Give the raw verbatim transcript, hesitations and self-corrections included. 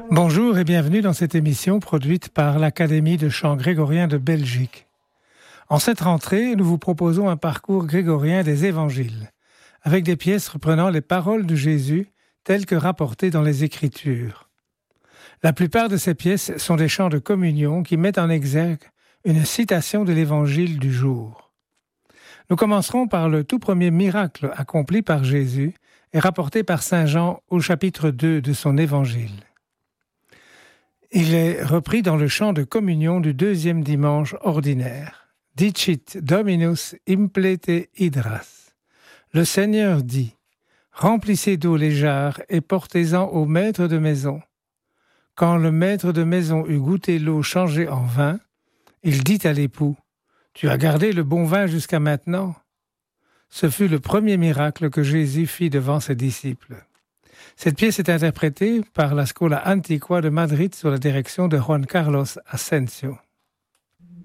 Bonjour et bienvenue dans cette émission produite par l'Académie de chant grégorien de Belgique. En cette rentrée, nous vous proposons un parcours grégorien des évangiles, avec des pièces reprenant les paroles de Jésus telles que rapportées dans les Écritures. La plupart de ces pièces sont des chants de communion qui mettent en exergue une citation de l'évangile du jour. Nous commencerons par le tout premier miracle accompli par Jésus et rapporté par saint Jean au chapitre deux de son évangile. Il est repris dans le chant de communion du deuxième dimanche ordinaire. Dicit Dominus implete hydras. Le Seigneur dit, remplissez d'eau les jarres et portez-en au maître de maison. Quand le maître de maison eut goûté l'eau changée en vin, il dit à l'époux, tu as gardé le bon vin jusqu'à maintenant. Ce fut le premier miracle que Jésus fit devant ses disciples. Cette pièce est interprétée par la Scola Antiqua de Madrid sous la direction de Juan Carlos Asensio.